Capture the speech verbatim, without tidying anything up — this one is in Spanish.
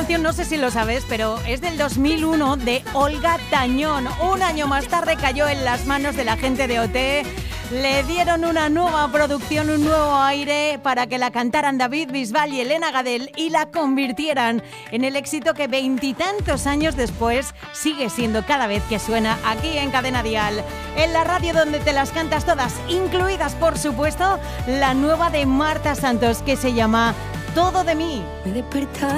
canción, no sé si lo sabes, pero es del dos mil uno de Olga Tañón. Un año más tarde cayó en las manos de la gente de O T. Le dieron una nueva producción, un nuevo aire para que la cantaran David Bisbal y Elena Gadel y la convirtieran en el éxito que veintitantos años después sigue siendo cada vez que suena aquí en Cadena Dial. En la radio donde te las cantas todas, incluidas por supuesto la nueva de Marta Santos que se llama Todo de mí. Me he despertado